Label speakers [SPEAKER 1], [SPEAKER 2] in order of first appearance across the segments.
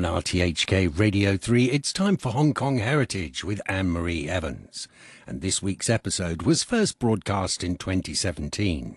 [SPEAKER 1] On RTHK Radio 3, it's time for Hong Kong Heritage with Anne-Marie Evans. And this week's episode was first broadcast in 2017.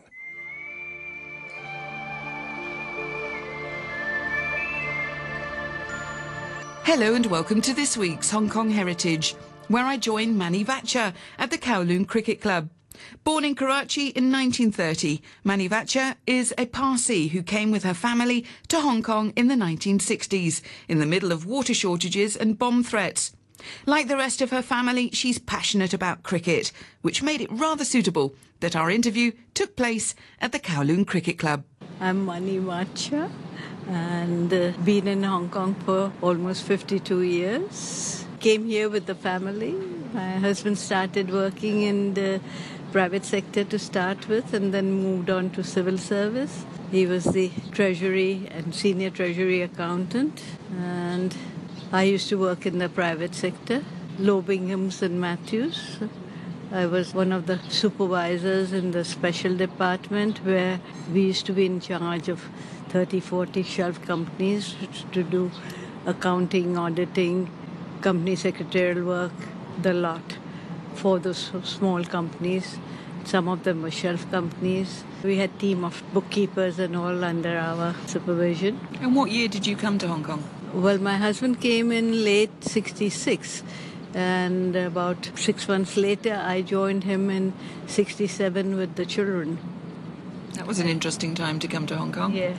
[SPEAKER 2] Hello and welcome to this week's Hong Kong Heritage, where I join Mani Vatcha at the Kowloon Cricket Club. Born in Karachi in 1930, Mani Vatcha is a Parsi who came with her family to Hong Kong in the 1960s, in the middle of water shortages and bomb threats. Like the rest of her family, she's passionate about cricket, which made it rather suitable that our interview took place at the Kowloon Cricket Club.
[SPEAKER 3] I'm Mani Vatcha and been in Hong Kong for almost 52 years. Came here with the family. My husband started working in the private sector to start with and then moved on to civil service. He was the treasury and senior treasury accountant, and I used to work in the private sector, Low Bingham's and Matthews. I was one of the supervisors in the special department where we used to be in charge of 30, 40 shelf companies to do accounting, auditing, company secretarial work, the lot for those small companies. Some of them were shelf companies. We had a team of bookkeepers and all under our supervision.
[SPEAKER 2] And what year did you come to Hong Kong?
[SPEAKER 3] Well, my husband came in late 66, and about 6 months later I joined him in 67 with the children.
[SPEAKER 2] That was an interesting time to come to Hong Kong.
[SPEAKER 3] Yeah.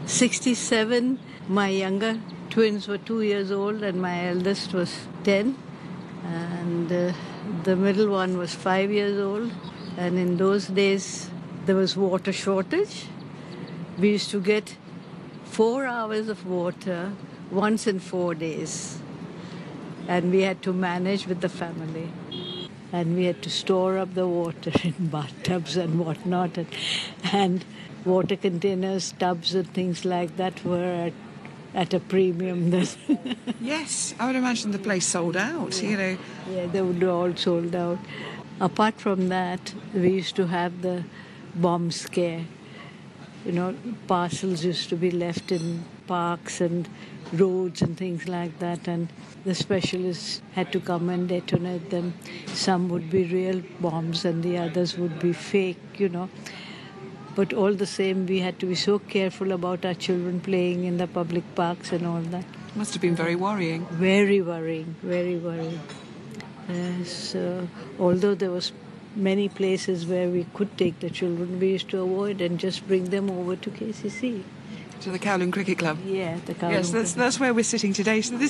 [SPEAKER 3] 67, my younger twins were 2 years old and my eldest was 10, and the middle one was 5 years old. And in those days there was water shortage. We used to get 4 hours of water once in 4 days, and we had to manage with the family, and we had to store up the water in bathtubs and whatnot, and water containers, tubs and things like that were at a premium.
[SPEAKER 2] Yes, I would imagine the place sold out, you know.
[SPEAKER 3] Yeah, they would all sold out. Apart from that, we used to have the bomb scare. You know, parcels used to be left in parks and roads and things like that, and the specialists had to come and detonate them. Some would be real bombs and the others would be fake, you know. But all the same, we had to be so careful about our children playing in the public parks and all that.
[SPEAKER 2] Must have been very worrying.
[SPEAKER 3] Very worrying, very worrying. So, although there was many places where we could take the children, we used to avoid and just bring them over to KCC.
[SPEAKER 2] To the Kowloon Cricket Club?
[SPEAKER 3] Yeah, the Kowloon.
[SPEAKER 2] Yes, that's where we're sitting today. So this